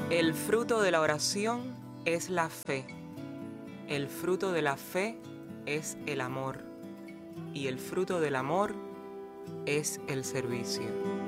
El fruto de la oración es la fe. El fruto de la fe es el amor. Y el fruto del amor es el servicio.